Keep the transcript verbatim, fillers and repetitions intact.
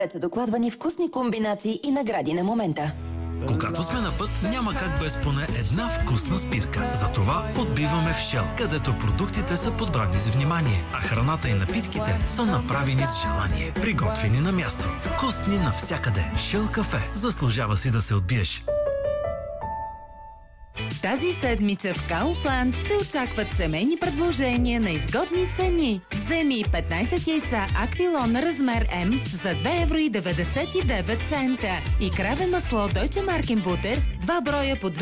са докладвани вкусни комбинации и награди на момента. Когато сме на път, няма как без поне една вкусна спирка. Затова отбиваме в Shell, където продуктите са подбрани с внимание, а храната и напитките са направени с желание. Приготвени на място. Вкусни навсякъде. Shell кафе. Заслужава си да се отбиеш. Тази седмица в Kaufland те очакват семейни предложения на изгодни цени. Вземи петнайсет яйца Аквилон на размер М за две евро и деветдесет и девет цента и краве масло Deutsche Markenbutter два броя по